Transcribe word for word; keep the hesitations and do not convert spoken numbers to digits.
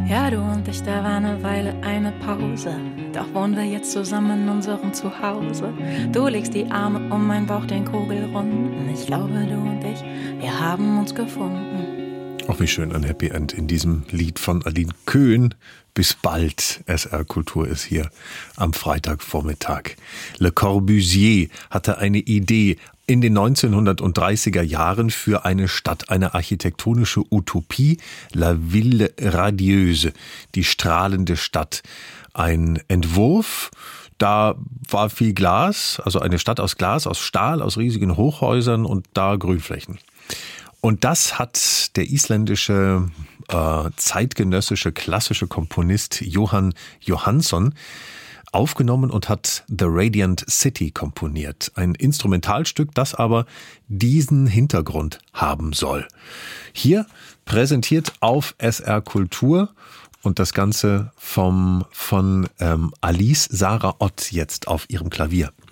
Ja, du und ich, da war eine Weile eine Pause. Doch wohnen wir jetzt zusammen in unserem Zuhause. Du legst die Arme um meinen Bauch, den Kugelrunden. Ich glaube, du und ich, wir haben uns gefunden. Auch wie schön ein Happy End in diesem Lied von Aline Köhn. Bis bald. S R Kultur ist hier am Freitagvormittag. Le Corbusier hatte eine Idee in den neunzehnhundertdreißiger Jahren für eine Stadt, eine architektonische Utopie, La Ville Radieuse, die strahlende Stadt. Ein Entwurf, da war viel Glas, also eine Stadt aus Glas, aus Stahl, aus riesigen Hochhäusern und da Grünflächen. Und das hat der isländische äh, zeitgenössische klassische Komponist Jóhann Jóhannsson aufgenommen und hat The Radiant City komponiert. Ein Instrumentalstück, das aber diesen Hintergrund haben soll. Hier präsentiert auf S R Kultur und das Ganze vom, von ähm, Alice Sarah Ott jetzt auf ihrem Klavier.